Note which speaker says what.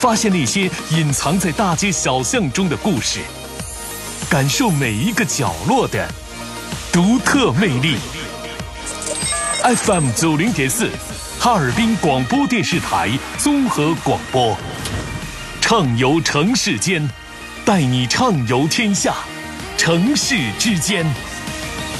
Speaker 1: 发现那些隐藏在大街小巷中的故事，感受每一个角落的独特魅力。FM 90.4，哈尔滨广播电视台综合广播，畅游城市间，带你畅游天下，城市之间。